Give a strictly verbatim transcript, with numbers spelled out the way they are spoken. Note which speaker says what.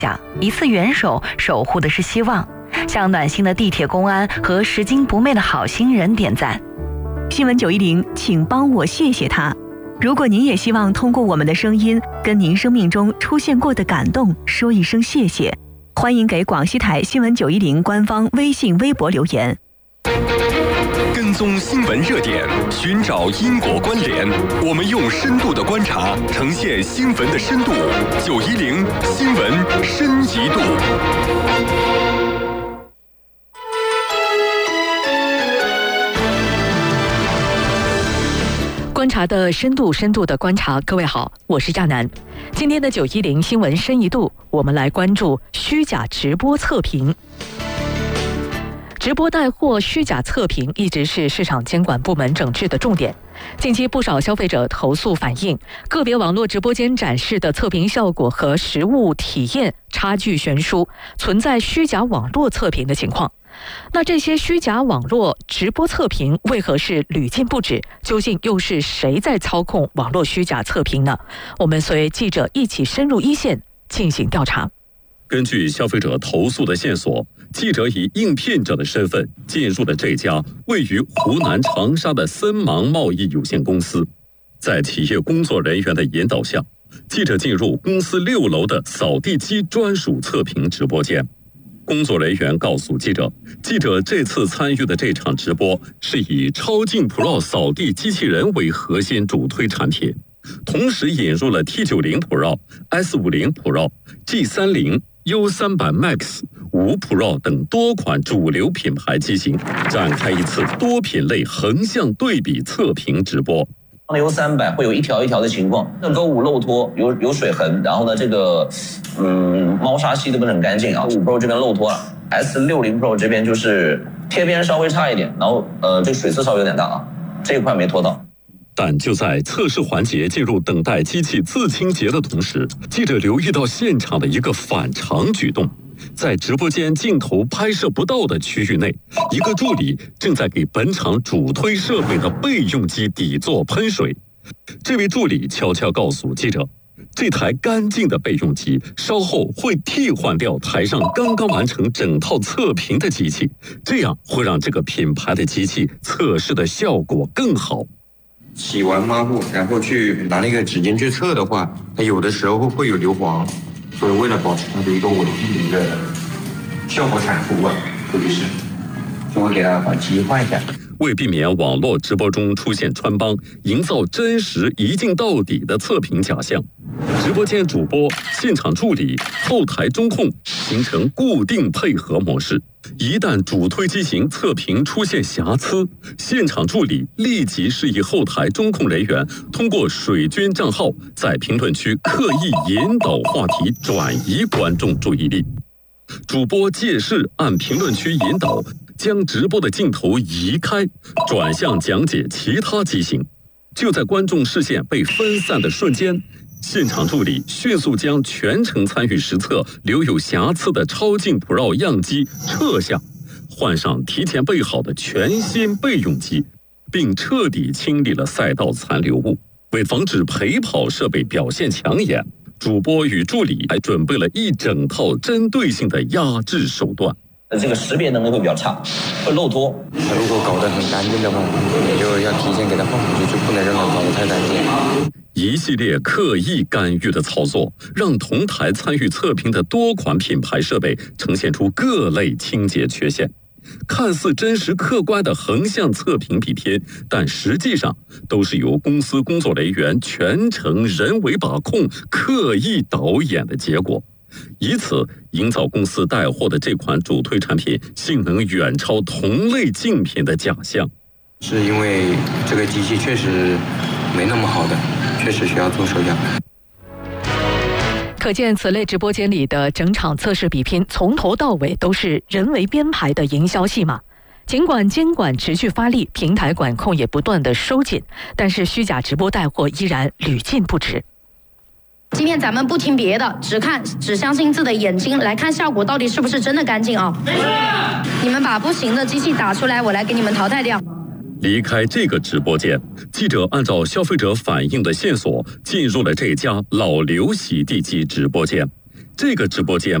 Speaker 1: 一次援手守护的是希望，向暖心的地铁公安和拾金不昧的好心人点赞。
Speaker 2: 新闻九一零，请帮我谢谢他。如果您也希望通过我们的声音跟您生命中出现过的感动说一声谢谢，欢迎给广西台新闻九一零官方微信微博留言。
Speaker 3: 跟踪新闻热点，寻找因果关联，我们用深度的观察呈现新闻的深度。九一零新闻深一度。
Speaker 4: 观察的深度，深度的观察。各位好，我是亚楠。今天的九一零新闻深一度，我们来关注虚假直播测评。直播带货虚假测评一直是市场监管部门整治的重点。近期不少消费者投诉反映，个别网络直播间展示的测评效果和实物体验差距悬殊，存在虚假网络测评的情况。那这些虚假网络直播测评为何是屡禁不止？究竟又是谁在操控网络虚假测评呢？我们随记者一起深入一线进行调查。
Speaker 5: 根据消费者投诉的线索，记者以应聘者的身份进入了这家位于湖南长沙的森芒贸易有限公司。在企业工作人员的引导下，记者进入公司六楼的扫地机专属测评直播间。工作人员告诉记者，记者这次参与的这场直播是以超净 Pro 扫地机器人为核心主推产品，同时引入了 T 九十 Pro、S 五十 Pro、G 三十、U 三百 Max、五 Pro 等多款主流品牌机型，展开一次多品类横向对比测评直播。
Speaker 6: U 三百会有一条一条的情况，那勾五漏脱，有有水痕，然后呢，这个嗯猫砂吸的不是很干净啊。五 Pro 这边漏脱了 ，S 六十 Pro 这边就是贴边稍微差一点，然后呃这个水渍稍微有点大啊，这一块没拖到。
Speaker 5: 但就在测试环节进入等待机器自清洁的同时，记者留意到现场的一个反常举动。在直播间镜头拍摄不到的区域内，一个助理正在给本场主推设备的备用机底座喷水。这位助理悄悄告诉记者，这台干净的备用机稍后会替换掉台上刚刚完成整套测评的机器，这样会让这个品牌的机器测试的效果更好。
Speaker 7: 洗完抹布，然后去拿那个纸巾去测的话，它有的时候会有硫磺，所以为了保持它的一个稳定的一个效果产出啊，特别是就会给它把机换一下。
Speaker 5: 为避免网络直播中出现穿帮，营造真实一镜到底的测评假象，直播间主播、现场助理、后台中控形成固定配合模式。一旦主推机型测评出现瑕疵，现场助理立即示意后台中控人员通过水军账号在评论区刻意引导话题，转移观众注意力。主播借势按评论区引导，将直播的镜头移开，转向讲解其他机型。就在观众视线被分散的瞬间，现场助理迅速将全程参与实测留有瑕疵的超净 Pro 样机撤下，换上提前备好的全新备用机，并彻底清理了赛道残留物。为防止陪跑设备表现抢眼，主播与助理还准备了一整套针对性的压制手段。
Speaker 6: 这个识别能力会比较差，会漏脱。
Speaker 7: 它如果搞得很干净的话，你就要提前给它放出去，就不能让它搞得太干净。
Speaker 5: 一系列刻意干预的操作，让同台参与测评的多款品牌设备呈现出各类清洁缺陷。看似真实客观的横向测评比贴，但实际上都是由公司工作人员全程人为把控、刻意导演的结果，以此营造公司带货的这款主推产品性能远超同类竞品的假象。
Speaker 7: 是因为这个机器确实没那么好的，确实需要做手脚。
Speaker 4: 可见此类直播间里的整场测试比拼从头到尾都是人为编排的营销戏码。尽管监管持续发力，平台管控也不断的收紧，但是虚假直播带货依然屡禁不止。
Speaker 8: 今天咱们不听别的，只看只相信自己的眼睛，来看效果到底是不是真的干净啊！你们把不行的机器打出来，我来给你们淘汰掉。
Speaker 5: 离开这个直播间，记者按照消费者反映的线索，进入了这家老刘洗地机直播间。 这个直播间